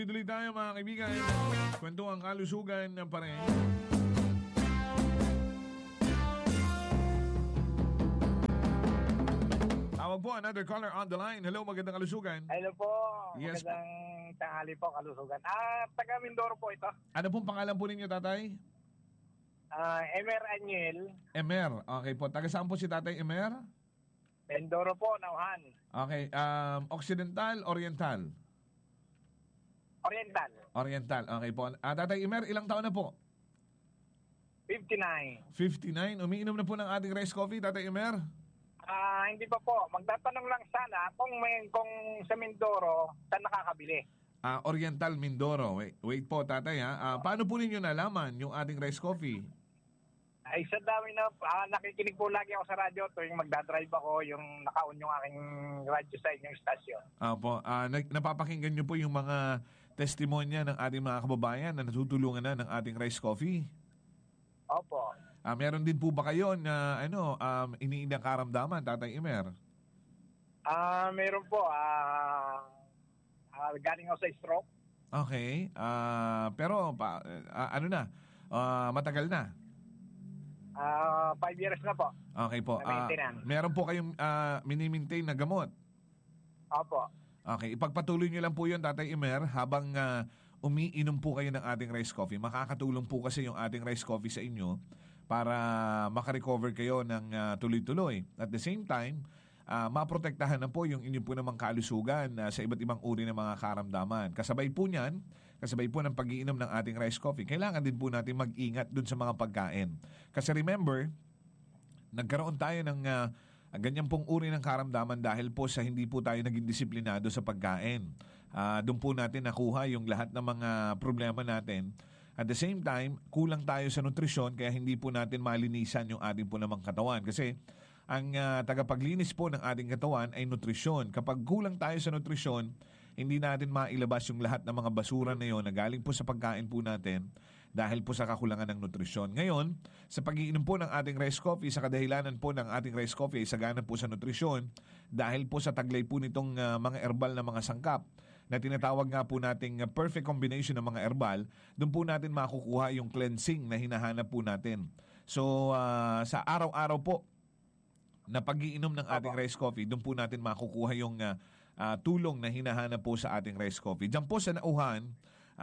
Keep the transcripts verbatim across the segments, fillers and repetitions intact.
Tuloy tayo mga kaibigan. Kwento ang kalusugan pa rin. Tawag po, another caller on the line. Hello, magandang kalusugan. Hello po. Yes, Magandang tanghali po, kalusugan. Ah, taga Mindoro po ito. Ano pong pangalan po ninyo, tatay? Ah, Emer Aniel. Emer. Okay po. Taga saan po si tatay Emer? Mindoro po, Nauhan. Okay. Um, Occidental, Oriental? Oriental. Oriental. Okay po. Ah, tatay Emer, ilang taon na po? fifty-nine. fifty-nine. Umiinom na po ng ating rice coffee, tatay Emer? Ah, hindi pa po. Magtatanong lang sana kung may kung sa Mindoro saan nakakabili. Ah, Oriental, Mindoro. Wait, wait po, tatay ha. Ah, paano po ninyo nalaman yung ating rice coffee? Ay, sa dami na, ah, nakikinig po lagi ako sa radyo tuwing magdadrive ako, yung naka-on yung aking radyo sa inyong stasyon. Opo, ah, nag- napapakinggan nyo po yung mga testimonya ng ating mga kababayan na natutulungan na ng ating rice coffee. Opo. Ah, meron din po ba kayo na ano, um, iniindang karamdaman, tatay Emer? Ah, meron po. Ah, ah, galing ako sa stroke. Okay. Ah, pero pa, ah, ano na? Ah, matagal na. Ah, five years na po. Okay po. Na Ah, maintenance. meron po kayong ah, mini-maintain na gamot. Opo. Okay, ipagpatuloy nyo lang po yun, Tatay Emer, habang uh, umiinom po kayo ng ating rice coffee. Makakatulong po kasi yung ating rice coffee sa inyo para makarecover kayo ng uh, tuloy-tuloy. At the same time, uh, maprotektahan na po yung inyong po namang kalusugan uh, sa iba't ibang uri ng mga karamdaman. Kasabay po niyan, kasabay po ng pag-iinom ng ating rice coffee, kailangan din po natin mag-ingat dun sa mga pagkain. Kasi remember, nagkaroon tayo ng uh, ganyan pong uri ng karamdaman dahil po sa hindi po tayo naging disiplinado sa pagkain. Uh, doon po natin nakuha yung lahat ng mga problema natin. At the same time, kulang tayo sa nutrisyon kaya hindi po natin malinisan yung ating po namang katawan. Kasi ang uh, tagapaglinis po ng ating katawan ay nutrisyon. Kapag kulang tayo sa nutrisyon, hindi natin mailabas yung lahat ng mga basura na yun na galing po sa pagkain po natin dahil po sa kakulangan ng nutrisyon. Ngayon, sa pag-iinom po ng ating rice coffee, sa kadahilanan po ng ating rice coffee ay sagana po sa nutrisyon dahil po sa taglay po nitong uh, mga herbal na mga sangkap na tinatawag nga po nating uh, perfect combination ng mga herbal, doon po natin makukuha yung cleansing na hinahanap po natin. So, uh, sa araw-araw po na pag-iinom ng ating rice coffee, doon po natin makukuha yung uh, uh, tulong na hinahanap po sa ating rice coffee. Diyan po sa Nauhan,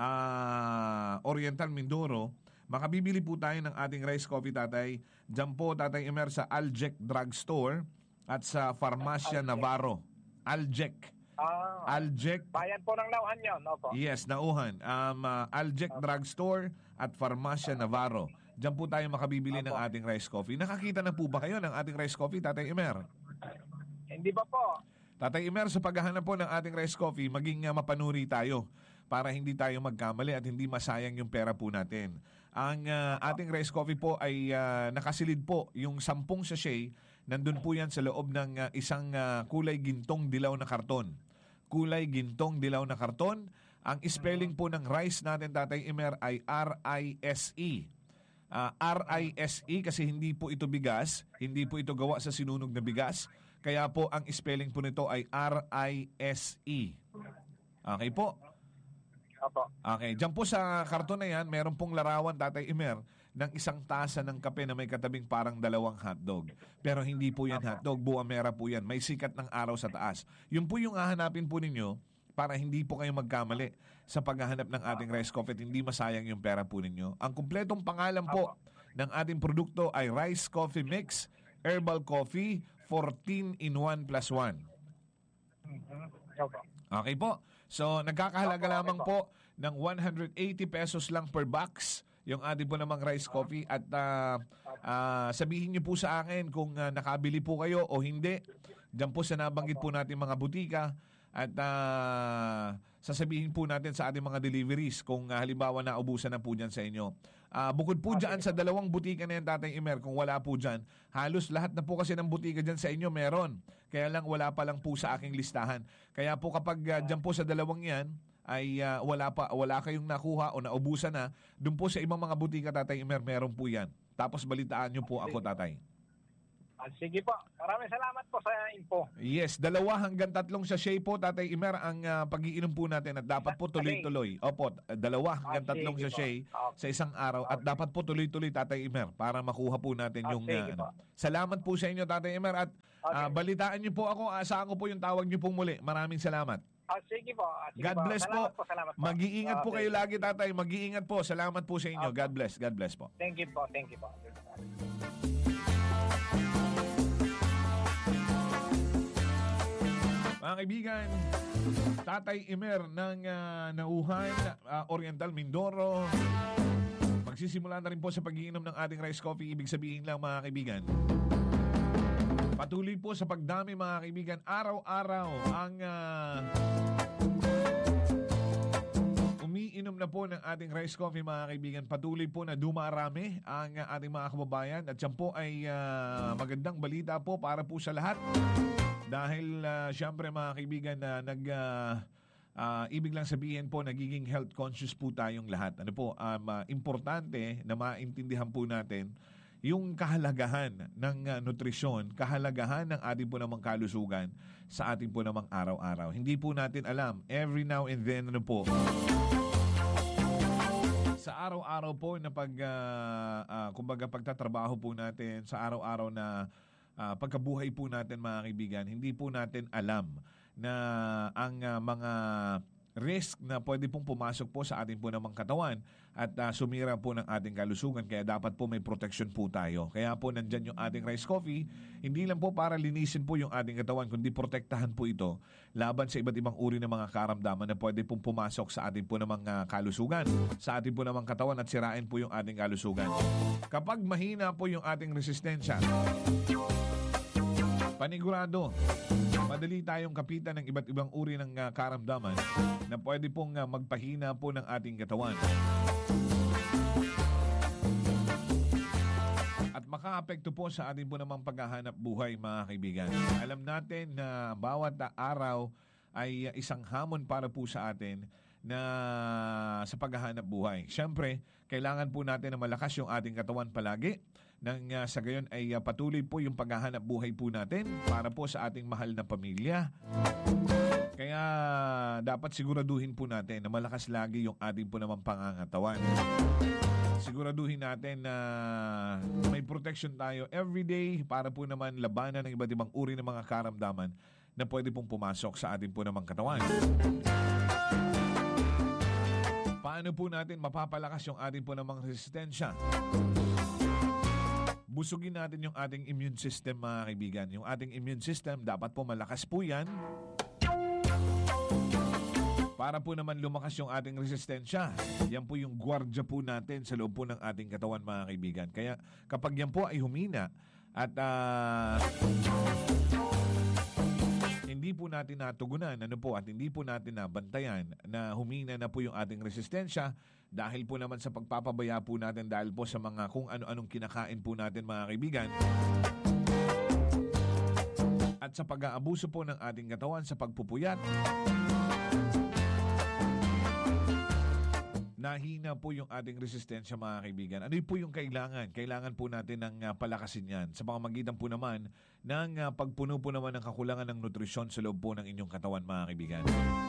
uh, Oriental, Mindoro, makabibili po tayo ng ating rice coffee, tatay. Diyan po, tatay Emer, sa Aljec Drugstore at sa Farmacia Navarro. Aljec. Ah, Aljec. bayan po ng Nauhan yun, opo. Yes, Nauhan. Um, uh, Aljec Drugstore at Farmacia Navarro. Diyan po tayo makabibili ng ating rice coffee. Nakakita na po ba kayo ng ating rice coffee, Tatay Emer? Hindi ba po? Tatay Emer, sa paghahanap po ng ating rice coffee, maging uh, mapanuri tayo para hindi tayo magkamali at hindi masayang yung pera po natin. Ang uh, ating rice coffee po ay uh, nakasilid po yung sampung sachet. Nandun po yan sa loob ng uh, isang uh, kulay gintong dilaw na karton. Kulay gintong dilaw na karton. Ang spelling po ng rice natin, Tatay Emer, ay R I S E. Uh, R I S E kasi hindi po ito bigas, hindi po ito gawa sa sinunog na bigas. Kaya po ang spelling po nito ay R I S E. Okay po? Opo. Okay, diyan po sa karton na yan, meron pong larawan, Tatay Emer, ng isang tasa ng kape na may katabing parang dalawang hotdog. Pero hindi po yan hotdog, buwamera po yan. May sikat ng araw sa taas. Yun po yung hahanapin po ninyo para hindi po kayo magkamali sa paghahanap ng ating rice coffee at hindi masayang yung pera po ninyo. Ang kumpletong pangalan po ng ating produkto ay Rice Coffee Mix Herbal Coffee fourteen in one plus one. Mm-hmm. Opo. Okay po. So, nagkakahalaga lamang po ng one hundred eighty pesos lang per box yung ating po namang rice coffee at uh, uh, sabihin niyo po sa akin kung uh, nakabili po kayo o hindi. Diyan po sa nabanggit po natin mga butika at uh, sasabihin po natin sa ating mga deliveries kung uh, halimbawa naubusan na po dyan sa inyo. Uh, bukod po dyan sa dalawang butika na yan, Tatay Emer, kung wala po dyan, halos lahat na po kasi ng butika dyan sa inyo meron. Kaya lang wala pa lang po sa aking listahan. Kaya po kapag uh, dyan po sa dalawang yan, ay uh, wala pa wala kayong nakuha o naubusan na, doon po sa ibang mga butika, Tatay Emer, meron po yan. Tapos balitaan nyo po ako, Tatay. Ah, sige po. Maraming salamat po sa info. Yes, dalawa hanggang tatlong sachet po, Tatay Imer, ang uh, pag-iinom po natin at dapat po tuloy-tuloy. Opo, dalawa hanggang Ah, tatlong sige sachet po. sa isang araw at Okay. dapat po tuloy-tuloy, Tatay Imer, para makuha po natin Ah, yung... sige uh, po. ano. Salamat po sa inyo, Tatay Imer, at Okay. uh, balitaan niyo po ako. Asahan ko po yung tawag niyo pong muli. Maraming salamat. Ah, sige po. Ah, sige God po. bless Salamat po. po. Salamat po. Mag-iingat po Okay. kayo lagi, Tatay. Mag-iingat po. Salamat po sa inyo. Okay. God bless. God bless po. Thank you po. Thank you po. Mga kaibigan, Tatay Imer ng uh, Nauhan, uh, Oriental Mindoro. Magsisimula na rin po sa pag-iinom ng ating rice coffee. Ibig sabihin lang, mga kaibigan, patuloy po sa pagdami, mga kaibigan. Araw-araw ang uh, umiinom na po ng ating rice coffee, mga kaibigan. Patuloy po na dumarami ang uh, ating mga kababayan. At yan po ay uh, magandang balita po para po sa lahat. Dahil uh, syempre, mga kaibigan, na nag... Uh, Uh, ibig lang sabihin po, nagiging health conscious po tayong lahat. Ano po, um, uh, importante na maintindihan po natin yung kahalagahan ng uh, nutrisyon, kahalagahan ng ating po namang kalusugan sa ating po namang araw-araw. Hindi po natin alam, every now and then, ano po, sa araw-araw po na pag, uh, uh, kumbaga pagtatrabaho po natin, sa araw-araw na uh, pagkabuhay po natin, mga kaibigan, hindi po natin alam na ang uh, mga risk na pwede pong pumasok po sa ating po namang katawan at uh, sumira po ng ating kalusugan. Kaya dapat po may protection po tayo. Kaya po nandyan yung ating rice coffee, hindi lang po para linisin po yung ating katawan, kundi protektahan po ito laban sa iba't ibang uri ng mga karamdaman na pwede pong pumasok sa ating po namang uh, kalusugan, sa ating po namang katawan at sirain po yung ating kalusugan. Kapag mahina po yung ating resistensya, panigurado, madali tayong kapitan ng iba't ibang uri ng uh, karamdaman na pwede pong uh, magpahina po ng ating katawan. At makaapekto po sa ating po namang paghahanap buhay, mga kaibigan. Alam natin na bawat uh, araw ay uh, isang hamon para po sa atin na sa paghahanap buhay. Siyempre, kailangan po natin na malakas yung ating katawan palagi. Nang uh, sa gayon ay uh, patuloy po yung paghahanap buhay po natin para po sa ating mahal na pamilya. Kaya dapat siguraduhin po natin na malakas lagi yung ating po namang pangangatawan. Siguraduhin natin na may protection tayo everyday para po naman labanan ng iba't ibang uri ng mga karamdaman na pwede pong pumasok sa ating po namang katawan. Paano po natin mapapalakas yung ating po namang resistensya? Busugin natin yung ating immune system, mga kaibigan. Yung ating immune system, dapat po malakas po yan. Para po naman lumakas yung ating resistensya. Yan po yung gwardya po natin sa loob po ng ating katawan, mga kaibigan. Kaya kapag yan po ay humina at uh, hindi po natin natugunan, ano po, at hindi po natin nabantayan na humina na po yung ating resistensya dahil po naman sa pagpapabaya po natin dahil po sa mga kung ano-anong kinakain po natin, mga kaibigan, at sa pag-aabuso po ng ating katawan sa pagpupuyat, nahina po yung ating resistensya, mga kaibigan. Ano po yung kailangan? Kailangan po natin ng uh, palakasin yan. Sa pamamagitan po naman ng uh, pagpuno po naman ng kakulangan ng nutrisyon sa loob po ng inyong katawan, mga kaibigan.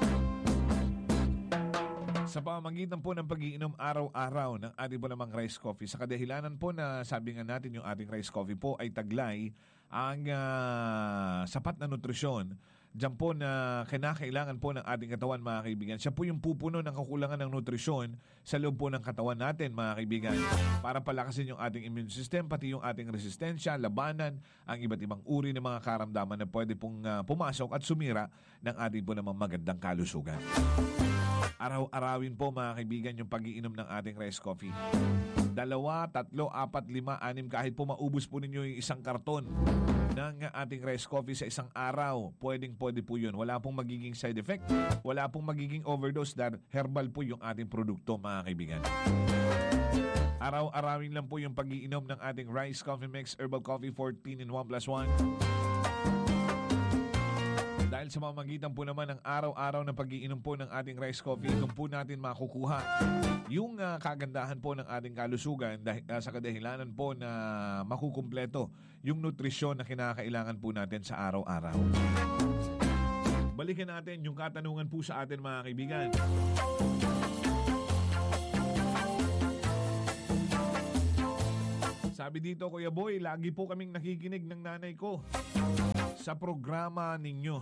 Sa pamamagitan po ng pag-iinom araw-araw ng ating po namang rice coffee, sa kadahilanan po na sabi nga natin yung ating rice coffee po ay taglay ang uh, sapat na nutrisyon, diyan po na kinakailangan po ng ating katawan, mga kaibigan. Siya po yung pupuno ng kakulangan ng nutrisyon sa loob po ng katawan natin, mga kaibigan, para palakasin yung ating immune system, pati yung ating resistensya, labanan ang iba't ibang uri ng mga karamdaman na pwede pong uh, pumasok at sumira ng ating po namang magandang kalusugan. Araw-arawin po, mga kaibigan, yung pag-iinom ng ating rice coffee. Dalawa, tatlo, apat, lima, anim, kahit po maubos po ninyo yung isang karton ng ating rice coffee sa isang araw, pwedeng-pwede po yun. Wala pong magiging side effect, wala pong magiging overdose dahil herbal po yung ating produkto, mga kaibigan. Araw-arawin lang po yung pag-iinom ng ating rice coffee mix, herbal coffee, fourteen in one plus one. Dahil Dahil sa mamamagitan po naman ng araw-araw na pag-iinom po ng ating rice coffee, doon po natin makukuha yung uh, kagandahan po ng ating kalusugan dahil, uh, sa kadahilanan po na makukumpleto yung nutrisyon na kinakailangan po natin sa araw-araw. Balikan natin yung katanungan po sa atin mga kaibigan. Sabi dito, Kuya Boy, lagi po kaming nakikinig ng nanay ko sa programa ninyo.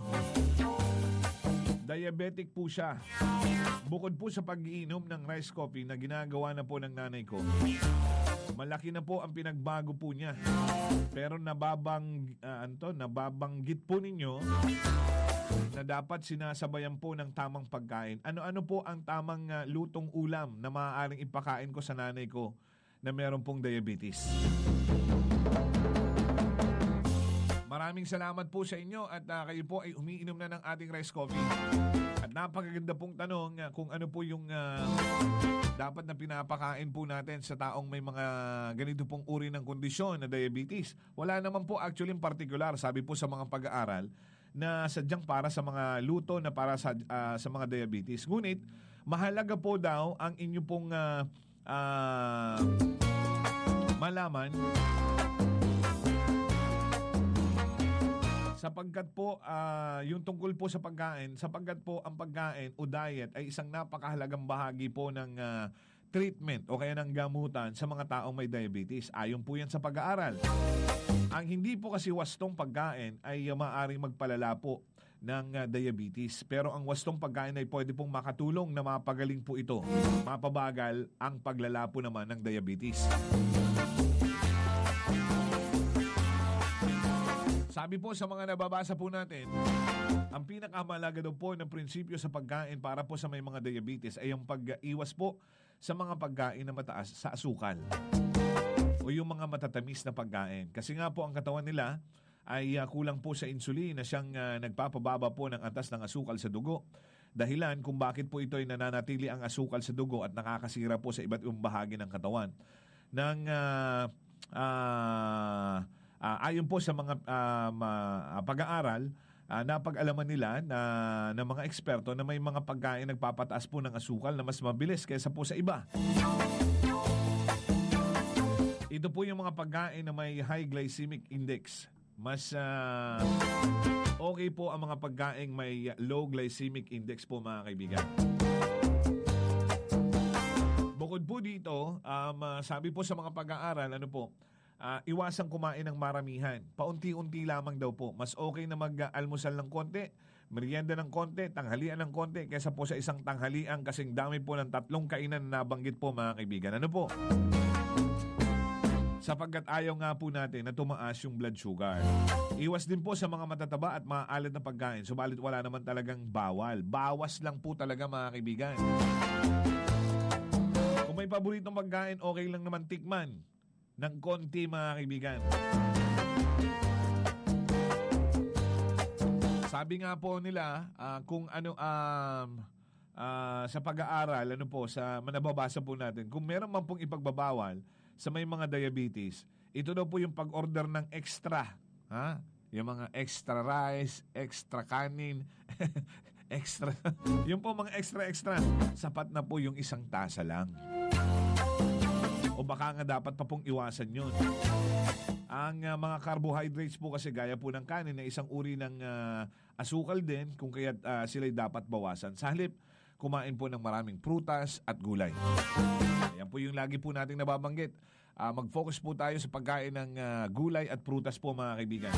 Diabetic po siya. Bukod po sa pag-iinom ng rice coffee na ginagawa na po ng nanay ko, malaki na po ang pinagbago po niya. Pero nababang, uh, anto, nababanggit po ninyo na dapat sinasabayan po ng tamang pagkain. Ano-ano po ang tamang uh, lutong ulam na maaaring ipakain ko sa nanay ko na meron pong diabetes? Maraming salamat po sa inyo at uh, kayo po ay umiinom na ng ating rice coffee. At napakaganda pong tanong uh, kung ano po yung uh, dapat na pinapakain po natin sa taong may mga ganito pong uri ng kondisyon na diabetes. Wala naman po actually in particular, sabi po sa mga pag-aaral, na sadyang para sa mga luto na para sa, uh, sa mga diabetes. Ngunit, mahalaga po daw ang inyo pong uh, uh, malaman sapagkat po uh, yung tungkol po sa pagkain, sapagkat po ang pagkain o diet ay isang napakahalagang bahagi po ng uh, treatment o kaya ng gamutan sa mga taong may diabetes. Ayon po yan sa pag-aaral. Ang hindi po kasi wastong pagkain ay uh, maaaring magpalala po ng uh, diabetes. Pero ang wastong pagkain ay pwede pong makatulong na mapagaling po ito. Mapabagal ang paglala po naman ng diabetes. Sabi po sa mga nababasa po natin, ang pinakamahalaga daw po ng prinsipyo sa pagkain para po sa may mga diabetes ay ang pag-iwas po sa mga pagkain na mataas sa asukal o yung mga matatamis na pagkain. Kasi nga po ang katawan nila ay uh, kulang po sa insulin na siyang uh, nagpapababa po ng antas ng asukal sa dugo. Dahilan kung bakit po ito ay nananatili ang asukal sa dugo at nakakasira po sa iba't ibang bahagi ng katawan. Nang uh, uh, Uh, ayon po sa mga uh, uh, pag-aaral, uh, napag-alaman nila na, na mga eksperto na may mga pagkain nagpapataas po ng asukal na mas mabilis kaysa po sa iba. Ito po yung mga pagkain na may high glycemic index. Mas uh, okay po ang mga pagkain may low glycemic index po mga kaibigan. Bukod po dito, um, uh, sabi po sa mga pag-aaral, ano po, Uh, iwasang kumain ng maramihan. Paunti-unti lamang daw po. Mas okay na mag-almusal ng konti, merienda ng konti, tanghalian ng konti, kaysa po sa isang tanghalian kasing dami po ng tatlong kainan na nabanggit po mga kaibigan. Ano po? Sapagkat ayaw nga po natin na tumaas yung blood sugar. Iwas din po sa mga matataba at maalat na pagkain. Subalit wala naman talagang bawal. Bawas lang po talaga mga kaibigan. Kung may paboritong pagkain, okay lang naman tikman ng konti mga kaibigan. Sabi nga po nila, uh, kung ano um, uh, sa pag-aaral, ano po, sa manababasa po natin, kung meron man pong ipagbabawal sa may mga diabetes, ito daw po yung pag-order ng extra. Ha? Yung mga extra rice, extra kanin, extra. Yung po mga extra-extra. Sapat na po yung isang tasa lang. O baka nga dapat pa pong iwasan yun. Ang uh, mga carbohydrates po kasi gaya po ng kanin na isang uri ng uh, asukal din kung kaya't uh, sila'y dapat bawasan. Sa halip, kumain po ng maraming prutas at gulay. Ayan po yung lagi po nating nababanggit. Uh, mag-focus po tayo sa pagkain ng uh, gulay at prutas po mga kaibigan.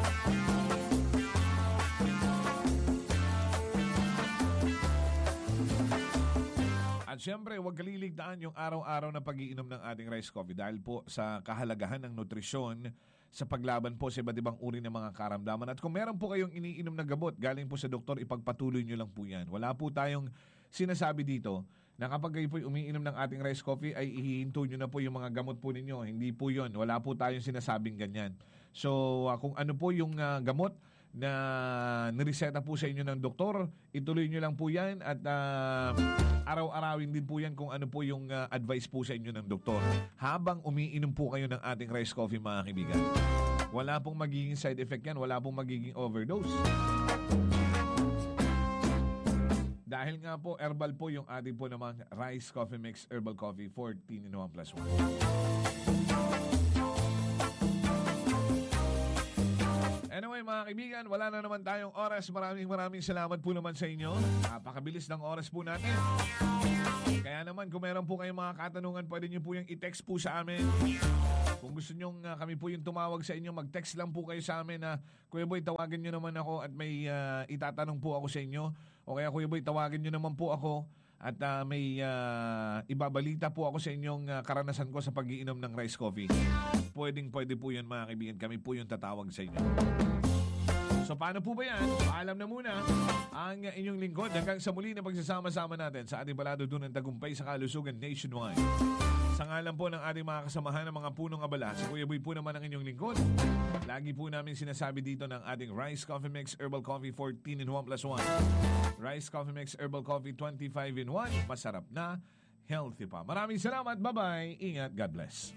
At syempre, huwag kaliligtaan yung araw-araw na pag-iinom ng ating rice coffee dahil po sa kahalagahan ng nutrisyon sa paglaban po sa iba't ibang uri ng mga karamdaman. At kung meron po kayong iniinom na gamot galing po sa doktor, ipagpatuloy nyo lang po yan. Wala po tayong sinasabi dito na kapag kayo po umiinom ng ating rice coffee ay ihihinto nyo na po yung mga gamot po ninyo. Hindi po yun. Wala po tayong sinasabing ganyan. So, uh, kung ano po yung uh, gamot na nireseta po sa inyo ng doktor, ituloy nyo lang po yan at uh, araw-arawin din po yan kung ano po yung uh, advice po sa inyo ng doktor. Habang umiinom po kayo ng ating rice coffee mga kaibigan. Wala pong magiging side effect yan, wala pong magiging overdose. Dahil nga po, herbal po yung ating po namang Rice Coffee Mix Herbal Coffee fourteen in one plus one. Anyway mga kaibigan, wala na naman tayong oras. Maraming maraming salamat po naman sa inyo. Napakabilis ng oras po natin. Kaya naman kung meron po kayong mga katanungan, pwede nyo po yung i-text po sa amin. Kung gusto nyo uh, kami po yung tumawag sa inyo, mag-text lang po kayo sa amin na Kuya Boy, tawagan nyo naman ako at may uh, itatanong po ako sa inyo. O kaya Kuya Boy, tawagan nyo naman po ako at uh, may uh, ibabalita po ako sa inyong uh, karanasan ko sa pag-iinom ng rice coffee. Pwedeng pwede po yun mga kaibigan. Kami po yung tatawag sa inyo. So paano po ba yan? Paalam na muna ang inyong lingkod hanggang sa muli na pagsasama-sama natin sa ating palatuntunan tagumpay sa kalusugan nationwide. Sa ngalan po ng ating mga kasamahan ng mga punong abala, si Kuya Boy po naman ang inyong lingkod. Lagi po namin sinasabi dito ng ating Rice Coffee Mix Herbal Coffee fourteen in one plus one. Rice Coffee Mix Herbal Coffee twenty-five in one. Masarap na, healthy pa. Maraming salamat. Bye-bye. Ingat. God bless.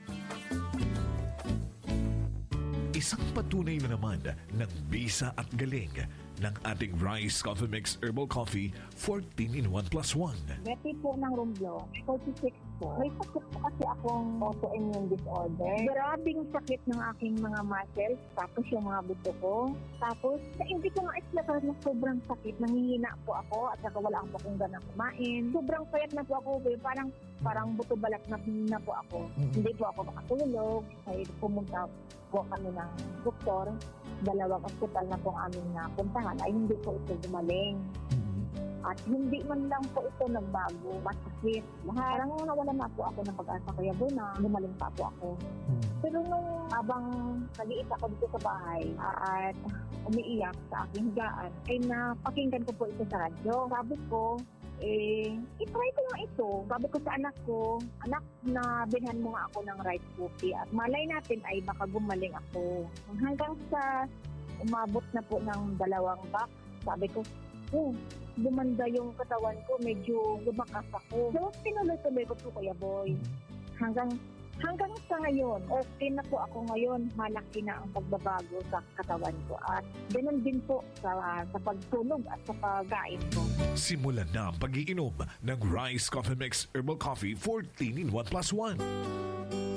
Isang patunay na naman ng bisa at galing ng ating Rice Coffee Mix Herbal Coffee fourteen in one plus one. Betty po ng Romblon, forty-six po. May sakit po kasi akong autoimmune disorder. Grabing sakit ng aking mga muscles, tapos yung mga buto ko. Tapos, na, hindi ko nga-explain na sobrang sakit. Nangihina po ako at saka wala akong kung ganang kumain. Sobrang payat na po ako. Eh. Parang, parang buto balat na hina po ako. Mm-hmm. Hindi po ako makatulog. Kaya pumunta po kami ng doktor. Dalawang ospital na pong aming napuntahan ay hindi po ito gumaling. At hindi man lang po ito nagbago, masakit. Parang nawala na po ako ng pag-asa kaya doon na gumaling pa po ako. Pero nung habang nag-iisa ako dito sa bahay at umiiyak sa aking higaan, ay napakinggan ko po ito sa radyo. Sabi ko, eh, itry ko nga ito. Sabi ko sa anak ko, anak, na binhan mo nga ako ng rice coffee at malay natin ay baka gumaling ako. Hanggang sa umabot na po ng dalawang box, sabi ko, oh, gumanda yung katawan ko, medyo lumakas ako. So, tinuloy-tuloy ko po, Kuya Boy. Hanggang hanggang sa ngayon, okay na po ako ngayon. Malaki na ang pagbabago sa katawan ko. At ganun din po sa, sa pagtulog at sa pagkain ko. Simulan na ang pag-iinom ng Rice Coffee Mix Herbal Coffee fourteen in one plus one.